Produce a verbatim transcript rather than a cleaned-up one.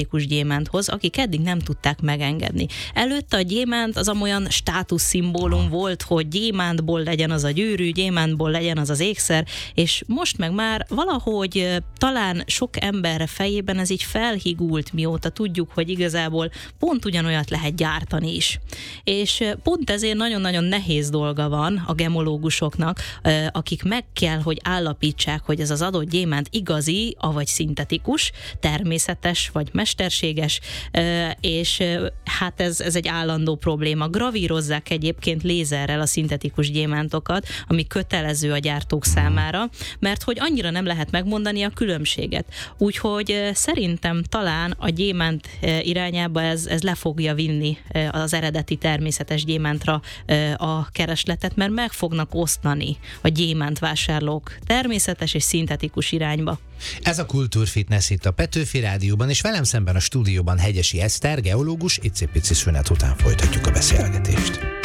gyémánthoz, akik eddig nem tudták megengedni. Előtte a gyémánt az amolyan státuszszimbólum volt, hogy gyémántból legyen az a gyűrű, gyémántból legyen az az ékszer, és most meg már valahogy talán sok ember fejében ez így felhigult, mióta tudjuk, hogy igazából pont ugyanolyat lehet gyártani is. És pont ezért nagyon-nagyon nehéz dolga van a gemológusoknak, akik meg kell, hogy állapítsák, hogy ez az adott gyémánt igazi, avagy szintetikus, természetes, vagy mesterséges, és hát ez, ez egy állandó probléma. Gravírozzák egyébként lézerrel a szintetikus gyémántokat, ami kötelező a gyártók számára, mert hogy annyira nem lehet megmondani a különbséget. Úgyhogy szerintem talán a gyémánt irányába ez, ez le fogja vinni az eredeti természetes gyémántra a keresletet, mert meg fognak osztani a gyémánt vásárlók természetes és szintetikus irányba. Ez a Kultúrfitness itt a Petőfi Rádióban, és velem szemben a stúdióban Hegyesi Eszter, geológus, icipici szünet után folytatjuk a beszélgetést.